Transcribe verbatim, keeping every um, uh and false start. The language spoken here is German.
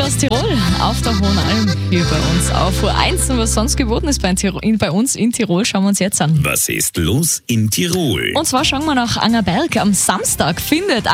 aus Tirol auf der Hohen Alm hier bei uns auf U eins. Und was sonst geboten ist bei, Tirol, bei uns in Tirol, schauen wir uns jetzt an. Was ist los in Tirol? Und zwar schauen wir nach Angerberg. Am Samstag findet